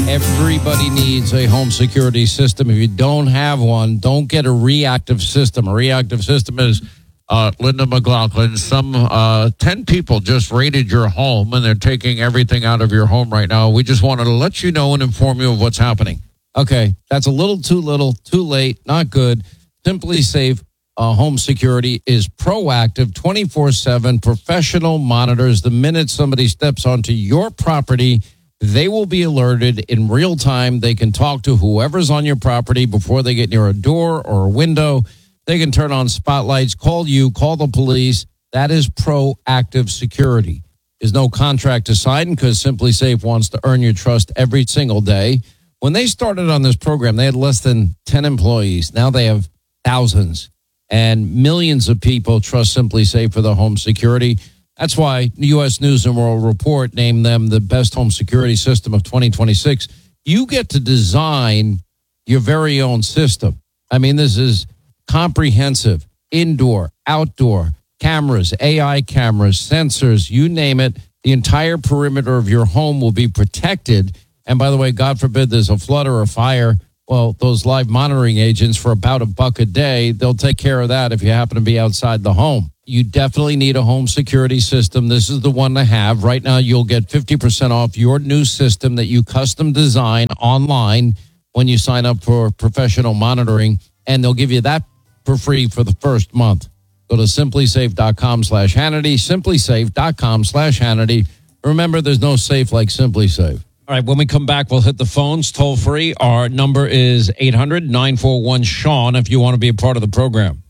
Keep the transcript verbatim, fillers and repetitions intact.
Everybody needs a home security system. If you don't have one, don't get a reactive system. A reactive system is, uh, Linda McLaughlin, some uh, ten people just raided your home, and they're taking everything out of your home right now. We just wanted to let you know and inform you of what's happening. Okay, that's a little too little, too late, not good. Simply Safe uh, Home Security is proactive, twenty-four seven, professional monitors. The minute somebody steps onto your property, they will be alerted in real time. They can talk to whoever's on your property before they get near a door or a window. They can turn on spotlights, call you, call the police. That is proactive security. There's no contract to sign because Simply Safe wants to earn your trust every single day. When they started on this program, they had less than ten employees. Now they have thousands, and millions of people trust Simply Safe for their home security. That's why the U S News and World Report named them the best home security system of twenty twenty-six. You get to design your very own system. I mean, this is comprehensive, indoor, outdoor, cameras, A I cameras, sensors, you name it. The entire perimeter of your home will be protected. And by the way, God forbid there's a flood or a fire. Well, those live monitoring agents for about a buck a day, they'll take care of that if you happen to be outside the home. You definitely need a home security system. This is the one to have. Right now, you'll get fifty percent off your new system that you custom design online when you sign up for professional monitoring, and they'll give you that for free for the first month. Go to simplysafe.com slash Hannity, simplysafe.com slash Hannity. Remember, there's no safe like Simply Safe. All right, when we come back, we'll hit the phones toll free. Our number is eight hundred nine four one Sean if you want to be a part of the program.